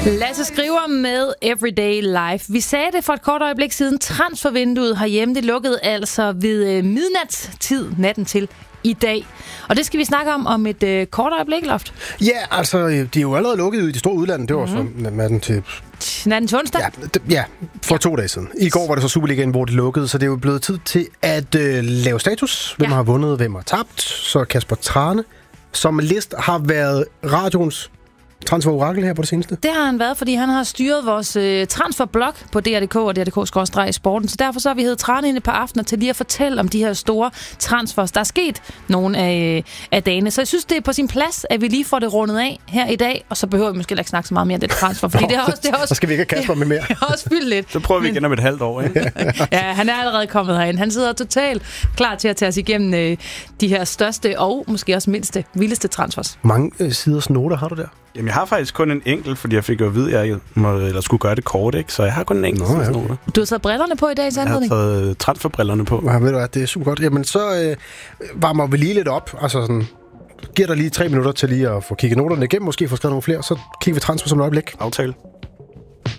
Lasse skriver med Everyday Life. Vi sagde det for et kort øjeblik siden. Transfervinduet herhjemme, det lukkede altså ved midnatstid natten til i dag. Og det skal vi snakke om et kort øjeblik, Loft. Ja, altså, de er jo allerede lukket i de store udlande. Det var så natten til onsdag? Ja, for 2 dage siden. I går var det så Superligaen, hvor det lukkede, så det er jo blevet tid til at lave status. Hvem har vundet, hvem har tabt. Så Kasper Trane, som list har været radioens transfer-orakel her på det seneste. Det har han været, fordi han har styret vores transferblog på DRDK og DRDK/sporten. Så derfor så har vi heddet Trane inde på aftener til lige at fortælle om de her store transfers. Der er sket nogle af dagene. Så jeg synes, det er på sin plads, at vi lige får det rundet af her i dag. Og så behøver vi måske ikke snakke så meget mere om det transfer, fordi det er også... Så skal vi ikke have Kasper med mere. Det har også fyldt lidt. Så prøver vi igen om et halvt år, ikke? Ja, han er allerede kommet herind. Han sidder totalt klar til at tage os igennem de her største og måske også vildeste transfers. Mange siders noter har du der? Jamen, jeg har faktisk kun en enkelt, fordi jeg fik jo at vide, at jeg skulle gøre det kort, ikke? Så jeg har kun en enkelt. Okay. Du har taget brillerne på i dag, Jeg har taget transferbrillerne på. Ja, ved du hvad, det er super godt. Jamen, så varmer vi lige lidt op. Altså sådan, giver dig lige 3 minutter til lige at få kigget noterne igennem, måske få skrevet nogle flere, så kigger vi transfer som et øjeblik. Aftale.